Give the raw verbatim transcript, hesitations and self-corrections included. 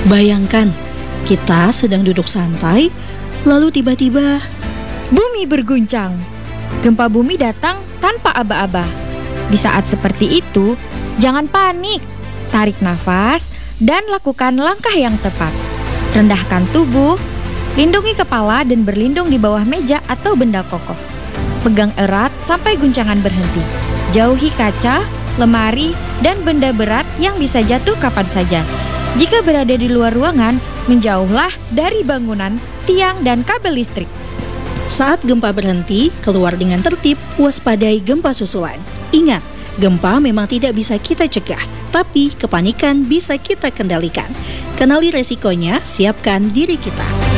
Bayangkan, kita sedang duduk santai, lalu tiba-tiba bumi berguncang. Gempa bumi datang tanpa aba-aba. Di saat seperti itu, jangan panik. Tarik nafas dan lakukan langkah yang tepat. Rendahkan tubuh, lindungi kepala dan berlindung di bawah meja atau benda kokoh. Pegang erat sampai guncangan berhenti. Jauhi kaca, lemari, dan benda berat yang bisa jatuh kapan saja. Jika berada di luar ruangan, menjauhlah dari bangunan, tiang, dan kabel listrik. Saat gempa berhenti, keluar dengan tertib, waspadai gempa susulan. Ingat, gempa memang tidak bisa kita cegah, tapi kepanikan bisa kita kendalikan. Kenali resikonya, siapkan diri kita.